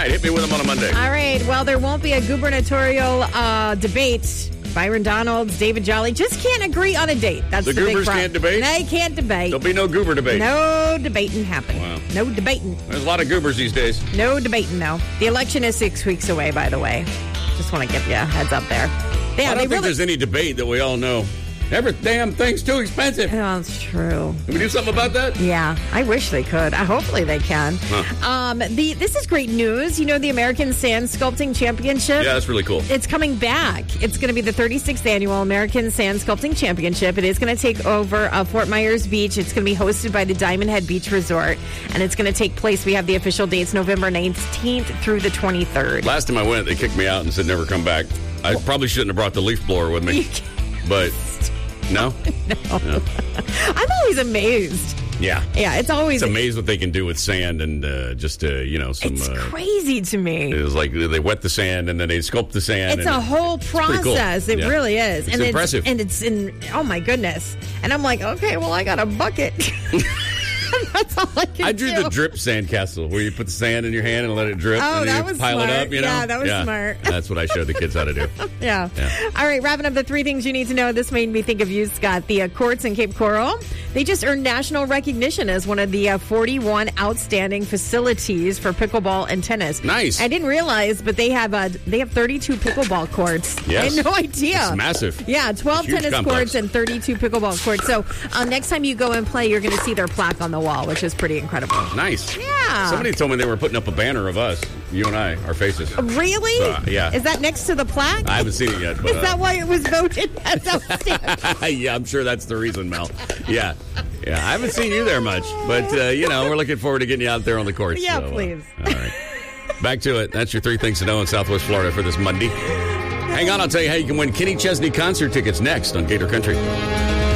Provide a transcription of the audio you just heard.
right, hit me with them on a Monday. All right. Well, there won't be a gubernatorial debate. Byron Donalds, David Jolly just can't agree on a date. That's the big goobers problem. can't debate? They can't debate. There'll be no goober debate. No debating happening. Wow. No debating. There's a lot of goobers these days. No debating, no. The election is 6 weeks away, by the way. Just want to give you a heads up there. Yeah, I don't think there's any debate that we all know. Every damn thing's too expensive. Oh, that's true. Can we do something about that? Yeah, I wish they could. Hopefully they can. Huh. This is great news. You know, the American Sand Sculpting Championship? Yeah, that's really cool. It's coming back. It's going to be the 36th annual American Sand Sculpting Championship. It is going to take over Fort Myers Beach. It's going to be hosted by the Diamond Head Beach Resort, and it's going to take place. We have the official dates November 19th through the 23rd. Last time I went, they kicked me out and said never come back. I probably shouldn't have brought the leaf blower with me. But... No? No. I'm always amazed. Yeah. Yeah, it's always... It's amazed what they can do with sand and some... It's crazy to me. It was like they wet the sand and then they sculpt the sand. It's a whole process. Cool. It really is. It's impressive. Oh my goodness. And I'm like, okay, well, I got a bucket. That's all I can do. I drew the drip sandcastle where you put the sand in your hand and let it drip. Oh, and that you was pile smart. it up, you know? Yeah, that was smart. That's what I showed the kids how to do. Yeah. All right, wrapping up the 3 things you need to know. This made me think of you, Scott. The courts in Cape Coral, they just earned national recognition as one of the 41 outstanding facilities for pickleball and tennis. Nice. I didn't realize, but they have 32 pickleball courts. Yes. I had no idea. It's massive. Yeah, 12 tennis complex. courts and 32 pickleball courts. So next time you go and play, you're going to see their plaque on the wall, which is pretty incredible. Nice. Yeah. Somebody told me they were putting up a banner of us, you and I, our faces. Really? So, yeah. Is that next to the plaque? I haven't seen it yet. But, Is that why it was voted as outstanding? yeah, I'm sure that's the reason, Mel. Yeah. Yeah, I haven't seen you there much, but, we're looking forward to getting you out there on the courts. Yeah, so, please. All right. Back to it. That's your 3 things to know in Southwest Florida for this Monday. Hang on, I'll tell you how you can win Kenny Chesney concert tickets next on Gator Country.